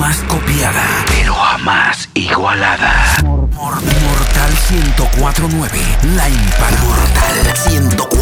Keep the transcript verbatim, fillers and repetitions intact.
más copiada, pero jamás igualada. Mor- Mortal ciento cuatro punto nueve, la impar Mortal ciento cuatro.